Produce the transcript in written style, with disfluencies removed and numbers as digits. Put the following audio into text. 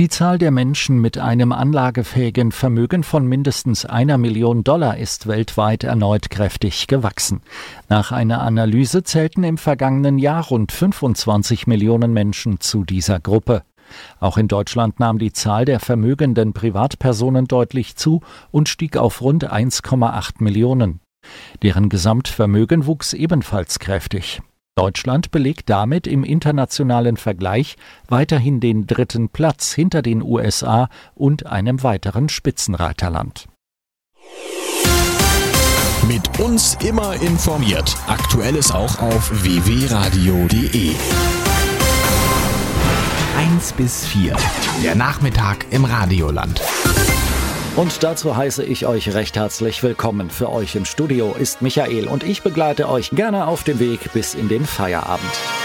Die Zahl der Menschen mit einem anlagefähigen Vermögen von mindestens $1 Million ist weltweit erneut kräftig gewachsen. Nach einer Analyse zählten im vergangenen Jahr rund 25 Millionen Menschen zu dieser Gruppe. Auch in Deutschland nahm die Zahl der vermögenden Privatpersonen deutlich zu und stieg auf rund 1,8 Millionen. Deren Gesamtvermögen wuchs ebenfalls kräftig. Deutschland belegt damit im internationalen Vergleich weiterhin den 3. Platz hinter den USA und einem weiteren Spitzenreiterland. Mit uns immer informiert. Aktuelles auch auf www.radio.de. 1 bis 4. Der Nachmittag im Radioland. Und dazu heiße ich euch recht herzlich willkommen. Für euch im Studio ist Michael und ich begleite euch gerne auf dem Weg bis in den Feierabend.